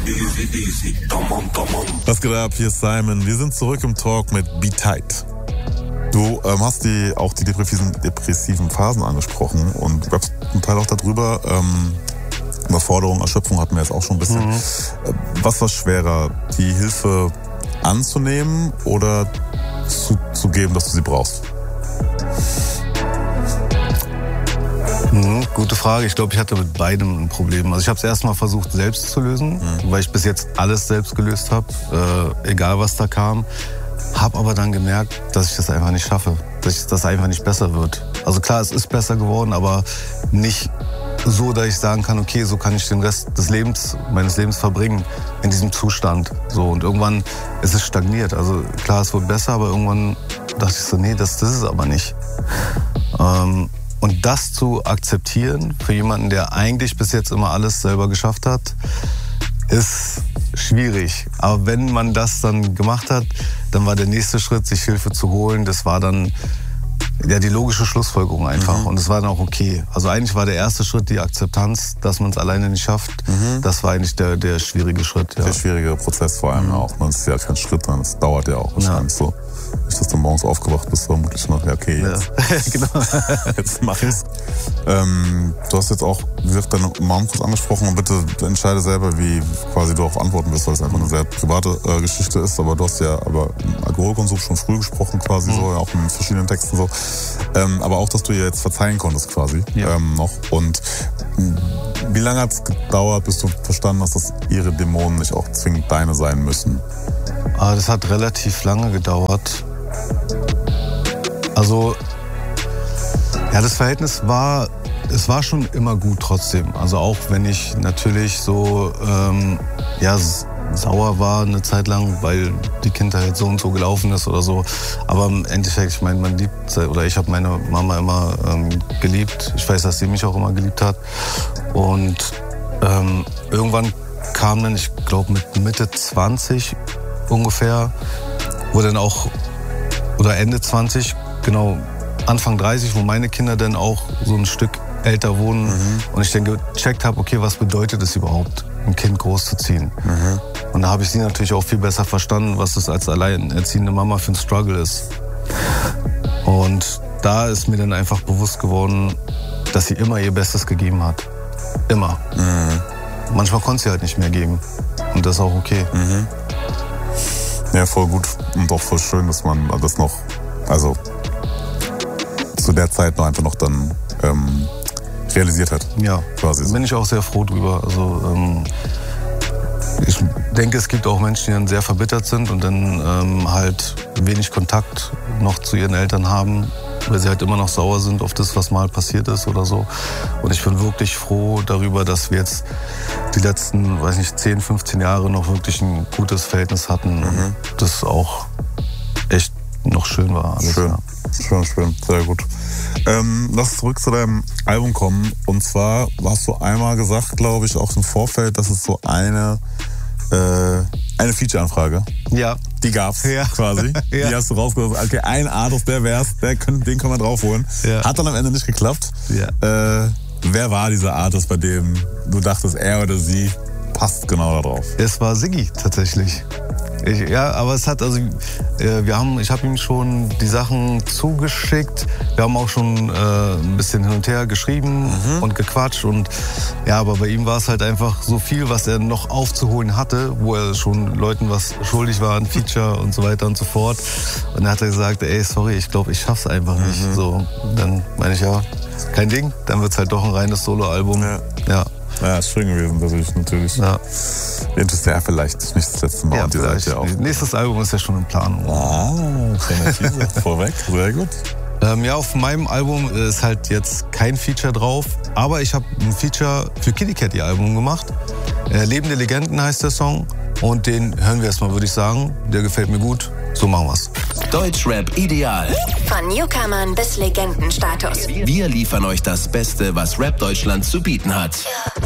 Was geht ab? Hier ist Simon. Wir sind zurück im Talk mit Be Tight. Du hast auch die depressiven Phasen angesprochen und rappst zum Teil auch darüber. Überforderung, Erschöpfung hatten wir jetzt auch schon ein bisschen. Was war schwerer, die Hilfe anzunehmen oder zu geben, dass du sie brauchst? Gute Frage. Ich glaube, ich hatte mit beidem ein Problem. Also ich habe es erstmal versucht, selbst zu lösen, weil ich bis jetzt alles selbst gelöst habe, egal was da kam. Habe aber dann gemerkt, dass ich das einfach nicht schaffe, dass das einfach nicht besser wird. Also klar, es ist besser geworden, aber nicht so, dass ich sagen kann, okay, so kann ich den Rest meines Lebens verbringen in diesem Zustand. So, und irgendwann ist es stagniert. Also klar, es wird besser, aber irgendwann dachte ich so, nee, das ist es aber nicht. Und das zu akzeptieren für jemanden, der eigentlich bis jetzt immer alles selber geschafft hat, ist schwierig. Aber wenn man das dann gemacht hat, dann war der nächste Schritt, sich Hilfe zu holen. Das war dann ja die logische Schlussfolgerung einfach. Und es war dann auch okay. Also eigentlich war der erste Schritt die Akzeptanz, dass man es alleine nicht schafft. Das war eigentlich der schwierige Schritt. Ja. Der schwierige Prozess vor allem auch. Das ist ja kein Schritt, sondern es dauert ja auch wahrscheinlich so. Nicht, dass du morgens aufgewacht bist, vermutlich noch, ja okay, jetzt, genau. Jetzt mach ich's. Du hast jetzt auch, wie gesagt, deine Mom kurz angesprochen und bitte entscheide selber, wie quasi du darauf antworten wirst, weil es einfach eine sehr private Geschichte ist, aber du hast ja über Alkoholkonsum schon früh gesprochen quasi so, auch in verschiedenen Texten so. Aber auch, dass du ihr jetzt verzeihen konntest quasi noch. Und wie lange hat es gedauert, bis du verstanden hast, dass ihre Dämonen nicht auch zwingend deine sein müssen? Das hat relativ lange gedauert. Also, ja, das Verhältnis war schon immer gut trotzdem. Also auch wenn ich natürlich so, sauer war eine Zeit lang, weil die Kindheit so und so gelaufen ist oder so. Aber im Endeffekt, ich meine, ich habe meine Mama immer geliebt. Ich weiß, dass sie mich auch immer geliebt hat. Und irgendwann kam dann, ich glaube mit Mitte 20 ungefähr, wo dann auch, oder Ende 20, genau, Anfang 30, wo meine Kinder dann auch so ein Stück älter wohnen und ich dann gecheckt habe, okay, was bedeutet es überhaupt, ein Kind großzuziehen? Und da habe ich sie natürlich auch viel besser verstanden, was es als alleinerziehende Mama für ein Struggle ist. Und da ist mir dann einfach bewusst geworden, dass sie immer ihr Bestes gegeben hat. Immer. Manchmal konnte sie halt nicht mehr geben. Und das ist auch okay. Ja, voll gut und auch voll schön, dass man das noch, also zu der Zeit noch einfach noch dann realisiert hat. Ja, quasi so. Bin ich auch sehr froh drüber. Also ich denke, es gibt auch Menschen, die dann sehr verbittert sind und dann halt wenig Kontakt noch zu ihren Eltern haben, weil sie halt immer noch sauer sind auf das, was mal passiert ist oder so. Und ich bin wirklich froh darüber, dass wir jetzt die letzten, 10, 15 Jahre noch wirklich ein gutes Verhältnis hatten. Und das auch echt noch schön war. Alles, schön, sehr gut. Lass zurück zu deinem Album kommen. Und zwar hast du einmal gesagt, glaube ich, auch im Vorfeld, dass es so eine Feature-Anfrage. Ja. Die gab's quasi. Ja. Die hast du rausgesucht. Okay, ein Artist, der wär's, den können wir draufholen. Ja. Hat dann am Ende nicht geklappt. Ja. Wer war dieser Artist, bei dem du dachtest, er oder sie passt genau da drauf? Es war Siggi tatsächlich. Aber es hat, also ich habe ihm schon die Sachen zugeschickt. Wir haben auch schon ein bisschen hin und her geschrieben und gequatscht. Und ja, aber bei ihm war es halt einfach so viel, was er noch aufzuholen hatte, wo er schon Leuten was schuldig war, ein Feature und so weiter und so fort. Und dann hat er gesagt, ey, sorry, ich glaube, ich schaff's einfach nicht. So, dann meine ich, ja, kein Ding. Dann wird's halt doch ein reines Solo-Album. Ja. Ja, ist schön gewesen, natürlich. Ja. Ist ja vielleicht nicht das letzte Mal. Ja, und ihr seid ja auch. Nächstes Album ist ja schon in Planung. Vorweg, sehr gut. Auf meinem Album ist halt jetzt kein Feature drauf, aber ich habe ein Feature für Kitty Cat ihr Album gemacht. Lebende Legenden heißt der Song und den hören wir erstmal, würde ich sagen. Der gefällt mir gut, so machen wir's. Deutschrap ideal. Von Newcomern bis Legendenstatus. Wir liefern euch das Beste, was Rap Deutschland zu bieten hat.